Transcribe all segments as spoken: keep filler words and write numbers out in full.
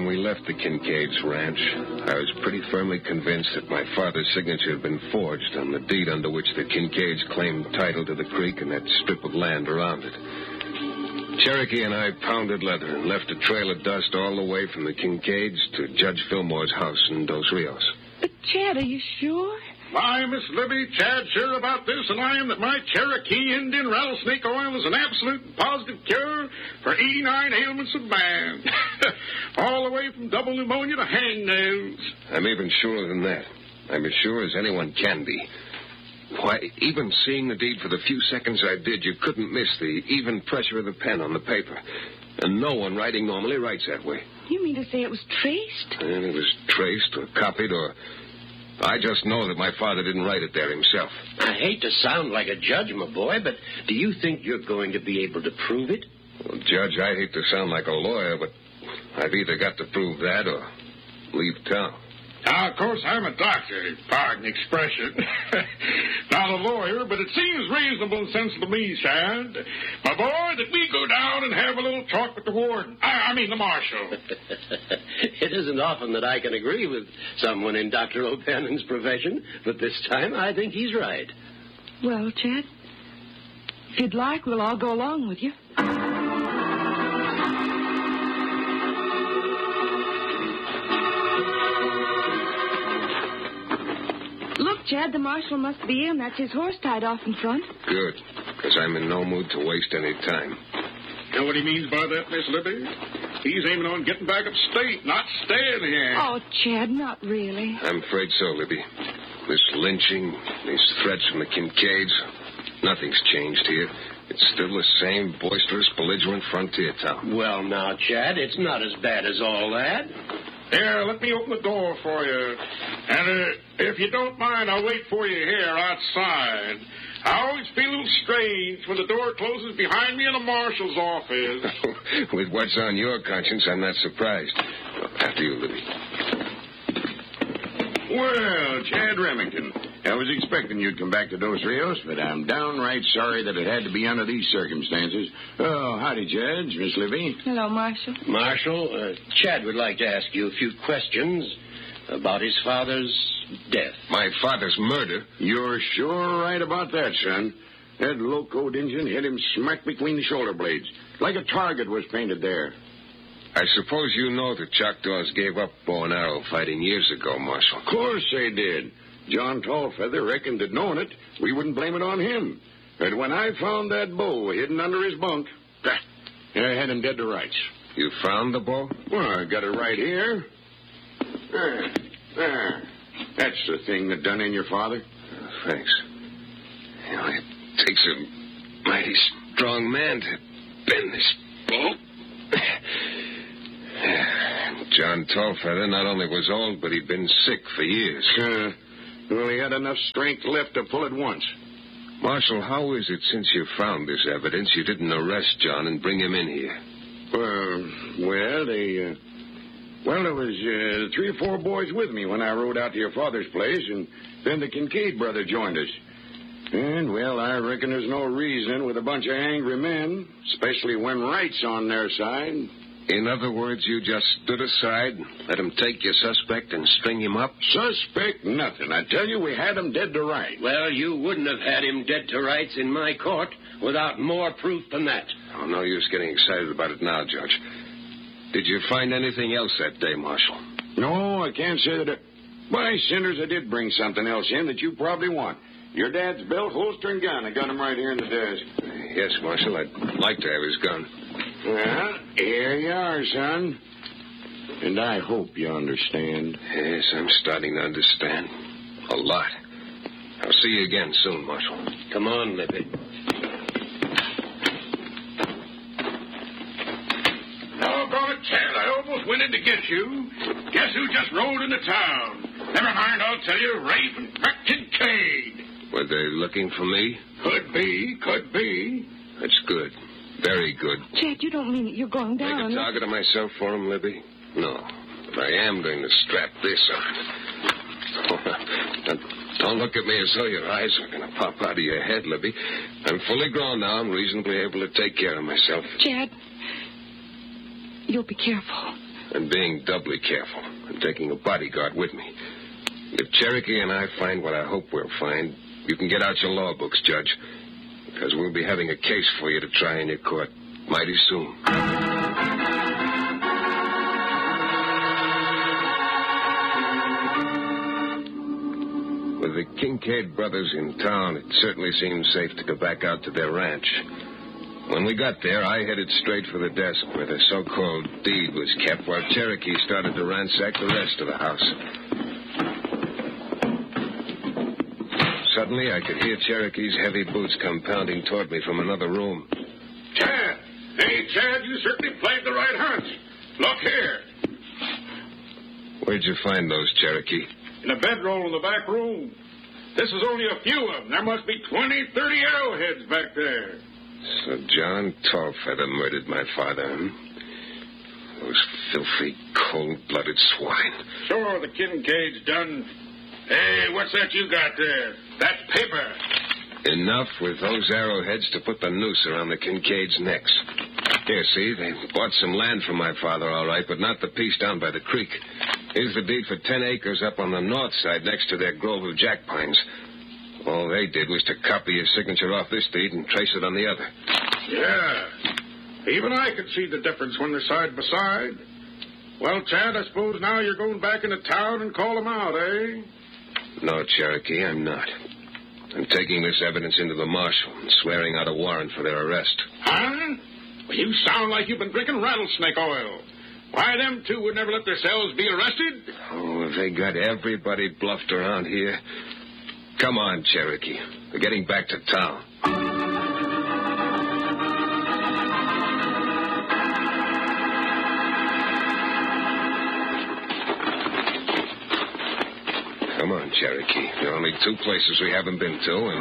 we left the Kincaid's ranch, I was pretty firmly convinced that my father's signature had been forged on the deed under which the Kincaids claimed title to the creek and that strip of land around it. Cherokee and I pounded leather and left a trail of dust all the way from the Kincaids to Judge Fillmore's house in Dos Rios. But, Chad, are you sure? Why, Miss Libby, Chad sure about this, and I am that my Cherokee Indian rattlesnake oil is an absolute and positive cure for eighty-nine ailments of man. All the way from double pneumonia to hangnails. I'm even surer than that. I'm as sure as anyone can be. Why, even seeing the deed for the few seconds I did, you couldn't miss the even pressure of the pen on the paper. And no one writing normally writes that way. You mean to say it was traced? And it was traced or copied or... I just know that my father didn't write it there himself. I hate to sound like a judge, my boy, but do you think you're going to be able to prove it? Well, Judge, I hate to sound like a lawyer, but I've either got to prove that or leave town. Now, of course, I'm a doctor, pardon the expression. Not a lawyer, but it seems reasonable and sensible to me, Chad. My boy, that we go down and have a little talk with the warden. I, I mean, the marshal. It isn't often that I can agree with someone in Doctor O'Bannon's profession, but this time I think he's right. Well, Chad, if you'd like, we'll all go along with you. Look, Chad, the marshal must be in. That's his horse tied off in front. Good, because I'm in no mood to waste any time. You know what he means by that, Miss Libby? He's aiming on getting back upstate, not staying here. Oh, Chad, not really. I'm afraid so, Libby. This lynching, these threats from the Kincaids, nothing's changed here. It's still the same boisterous, belligerent frontier town. Well, now, Chad, it's not as bad as all that. Here, let me open the door for you. And uh, if you don't mind, I'll wait for you here outside. I always feel a little strange when the door closes behind me in the marshal's office. With what's on your conscience, I'm not surprised. After you, Libby. Well, Chad Remington, I was expecting you'd come back to Dos Rios, but I'm downright sorry that it had to be under these circumstances. Oh, howdy, Judge, Miss Libby. Hello, Marshal. Marshal, uh, Chad would like to ask you a few questions about his father's death. My father's murder? You're sure right about that, son. That locoed Indian hit him smack between the shoulder blades, like a target was painted there. I suppose you know the Choctaws gave up bow and arrow fighting years ago, Marshal. Of course they did. John Tallfeather reckoned that knowing it, we wouldn't blame it on him. But when I found that bow hidden under his bunk, I had him dead to rights. You found the bow? Well, I got it right here. There. There. That's the thing that done in your father. Oh, thanks. You know, it takes a mighty strong man to bend this bow. John Tallfeather not only was old, but he'd been sick for years. Uh, well, he had enough strength left to pull it once. Marshal, how is it since you found this evidence you didn't arrest John and bring him in here? Uh, well, they, uh, well, there was uh, three or four boys with me when I rode out to your father's place, and then the Kincaid brother joined us. And, well, I reckon there's no reason with a bunch of angry men, especially when right's on their side. In other words, you just stood aside, let him take your suspect and string him up? Suspect nothing. I tell you, we had him dead to rights. Well, you wouldn't have had him dead to rights in my court without more proof than that. Oh, no use getting excited about it now, Judge. Did you find anything else that day, Marshal? No, I can't say that. I... By cinders, I did bring something else in that you probably want. Your dad's belt, holster, and gun. I got him right here in the desk. Yes, Marshal, I'd like to have his gun. Well, here you are, son. And I hope you understand. Yes, I'm starting to understand. A lot. I'll see you again soon, Marshal. Come on, Libby. Doggone it, Chad, I almost went in to get you. Guess who just rode into town? Never mind, I'll tell you, Rafe and Mac Kincaid. Were they looking for me? Could be, could be. That's good. Very good. Chad, you don't mean that you're going down. Make a target of myself for him, Libby? No. But I am going to strap this on. Don't look at me as though your eyes are going to pop out of your head, Libby. I'm fully grown now. I'm reasonably able to take care of myself. Chad, you'll be careful. and being doubly careful, and taking a bodyguard with me. If Cherokee and I find what I hope we'll find, you can get out your law books, Judge, because we'll be having a case for you to try in your court mighty soon. With the Kincaid brothers in town, it certainly seemed safe to go back out to their ranch. When we got there, I headed straight for the desk where the so-called deed was kept, while Cherokee started to ransack the rest of the house. Suddenly, I could hear Cherokee's heavy boots come pounding toward me from another room. Chad! Hey, Chad, you certainly played the right hunch. Look here. Where'd you find those, Cherokee? In a bedroll in the back room. This is only a few of them. There must be twenty, thirty arrowheads back there. So John Tallfeather murdered my father, huh? Those filthy, cold-blooded swine. Sure, the Kincaid's done. Hey, what's that you got there? That's paper. Enough with those arrowheads to put the noose around the Kincaids' necks. Here, see, they bought some land from my father, all right, but not the piece down by the creek. Here's the deed for ten acres up on the north side next to their grove of jack pines. All they did was to copy his signature off this deed and trace it on the other. Yeah. Even I can see the difference when they're side by side. Well, Chad, I suppose now you're going back into town and call them out, eh? No, Cherokee, I'm not. I'm taking this evidence into the marshal and swearing out a warrant for their arrest. Huh? Well, you sound like you've been drinking rattlesnake oil. Why, them two would never let themselves be arrested. Oh, they got everybody bluffed around here. Come on, Cherokee. We're getting back to town. Come on, Cherokee. There are only two places we haven't been to, and...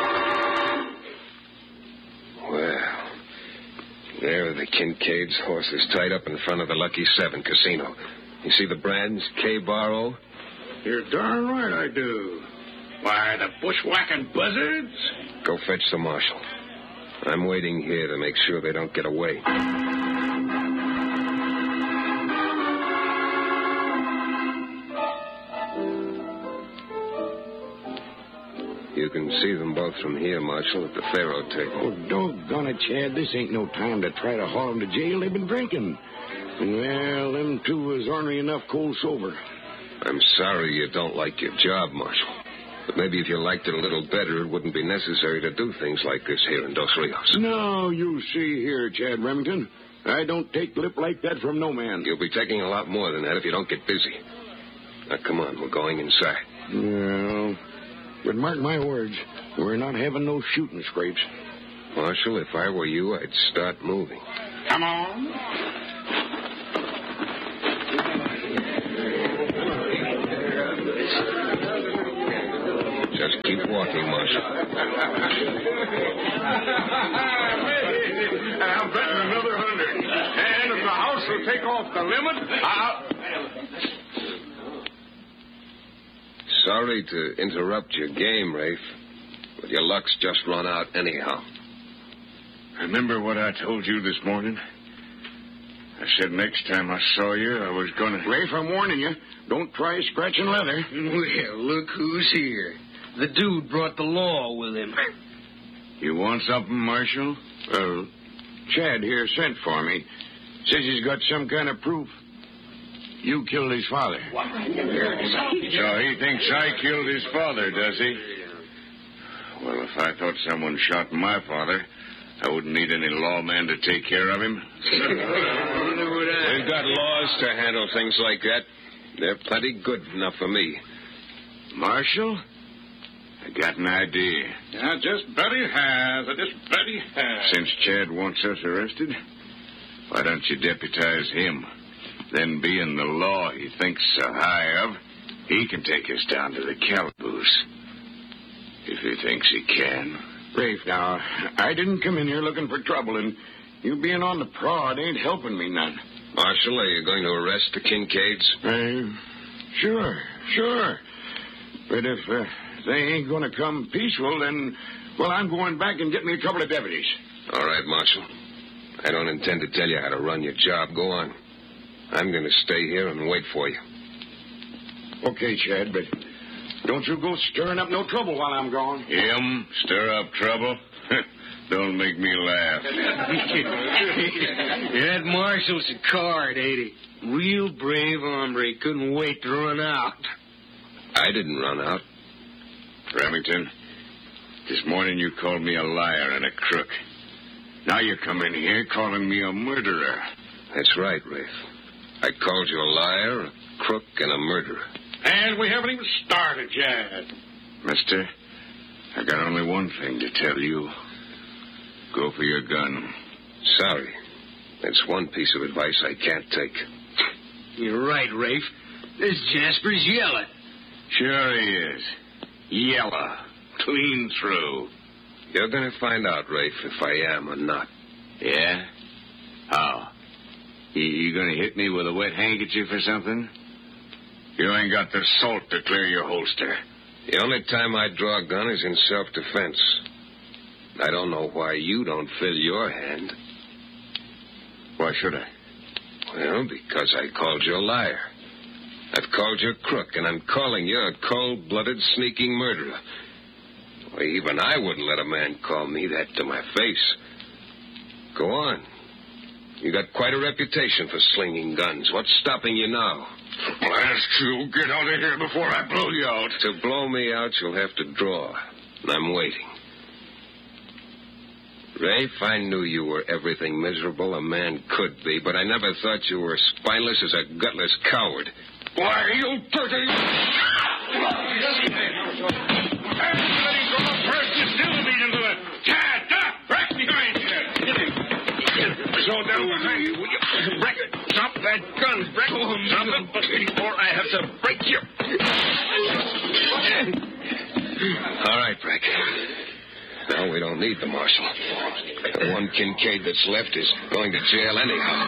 Well, there are the Kincaid's horses tied up in front of the Lucky Seven casino. You see the brands, K-Bar O? You're darn right I do. Why, the bushwhacking buzzards? Go fetch the marshal. I'm waiting here to make sure they don't get away. You can see them both from here, Marshal, at the faro table. Oh, doggone it, Chad. This ain't no time to try to haul them to jail. They've been drinking. Well, them two was ornery enough cold sober. I'm sorry you don't like your job, Marshal. But maybe if you liked it a little better, it wouldn't be necessary to do things like this here in Dos Rios. No, you see here, Chad Remington. I don't take lip like that from no man. You'll be taking a lot more than that if you don't get busy. Now, come on. We're going inside. Well, but mark my words, we're not having no shooting scrapes. Marshal, if I were you, I'd start moving. Come on. Just keep walking, Marshal. I'm betting another hundred. And if the house will take off the limit, I'll... Sorry to interrupt your game, Rafe, but your luck's just run out anyhow. Remember what I told you this morning? I said next time I saw you, I was going to... Rafe, I'm warning you. Don't try scratching leather. Well, look who's here. The dude brought the law with him. You want something, Marshal? Well, Chad here sent for me. Says he's got some kind of proof. You killed his father. So he thinks I killed his father, does he? Well, if I thought someone shot my father, I wouldn't need any lawman to take care of him. We've got laws to handle things like that. They're plenty good enough for me. Marshal, I got an idea. I just bet he has. I just bet he has. Since Chad wants us arrested, why don't you deputize him? Then, being the law he thinks so high of, he can take us down to the calaboose. If he thinks he can. Rafe, now, I didn't come in here looking for trouble, and you being on the prod ain't helping me none. Marshal, are you going to arrest the Kincaids? Uh, sure, sure. But if uh, they ain't going to come peaceful, then, well, I'm going back and get me a couple of deputies. All right, Marshal. I don't intend to tell you how to run your job. Go on. I'm going to stay here and wait for you. Okay, Chad, but don't you go stirring up no trouble while I'm gone. Him? Stir up trouble? Don't make me laugh. That marshal's a card, ain't he? Real brave hombre. Couldn't wait to run out. I didn't run out. Remington, this morning you called me a liar and a crook. Now you come in here calling me a murderer. That's right, Rafe. I called you a liar, a crook, and a murderer. And we haven't even started yet. Mister, I got only one thing to tell you. Go for your gun. Sorry. That's one piece of advice I can't take. You're right, Rafe. This Jasper's yellow. Sure he is. Yellow. Clean through. You're going to find out, Rafe, if I am or not. Yeah? How? You, you going to hit me with a wet handkerchief or something? You ain't got the salt to clear your holster. The only time I draw a gun is in self-defense. I don't know why you don't fill your hand. Why should I? Well, because I called you a liar. I've called you a crook, and I'm calling you a cold-blooded, sneaking murderer. Well, even I wouldn't let a man call me that to my face. Go on. You got quite a reputation for slinging guns. What's stopping you now? Blast you. Get out of here before I blow you out. To blow me out, you'll have to draw. And I'm waiting. Rafe, I knew you were everything miserable a man could be, but I never thought you were as spineless as a gutless coward. Why, you dirty... Chad, Doc, back behind you. Slow down behind you, will you? Break it. Drop that gun, Breck. Drop it before I have to break you. All right, Breck. Now we don't need the marshal. The one Kincaid that's left is going to jail anyhow.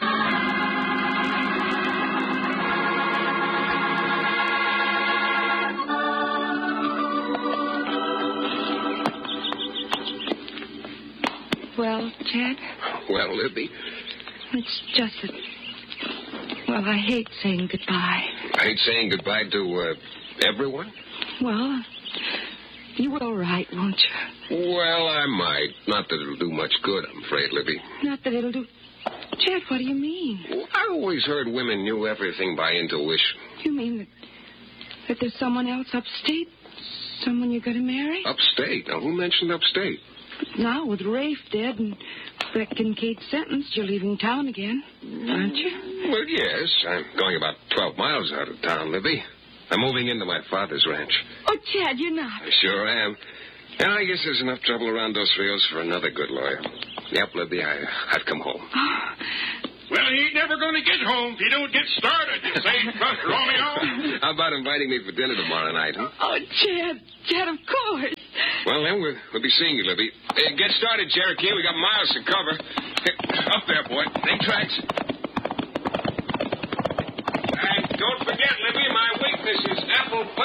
Well, Chad? Well, Libby? It's just that... Well, I hate saying goodbye. I hate saying goodbye to uh, everyone? Well, you will write, won't you? Well, I might. Not that it'll do much good, I'm afraid, Libby. Not that it'll do... Chad, what do you mean? Well, I always heard women knew everything by intuition. You mean that, that there's someone else upstate? Someone you're going to marry? Upstate? Now, who mentioned upstate? Now, with Rafe dead and Breck Kincaid sentenced, you're leaving town again, aren't you? Well, yes. I'm going about twelve miles out of town, Libby. I'm moving into my father's ranch. Oh, Chad, you're not. I sure am. And I guess there's enough trouble around Dos Rios for another good lawyer. Yep, Libby, I, I've come home. Oh. Well, he ain't never going to get home if he don't get started, you say, Trust Romeo. How about inviting me for dinner tomorrow night, huh? Oh, Chad, Chad, of course. Well, then, we'll, we'll be seeing you, Libby. Uh, get started, Cherokee. We got miles to cover. Up there, boy. Take tracks. And don't forget, Libby, my weakness is apple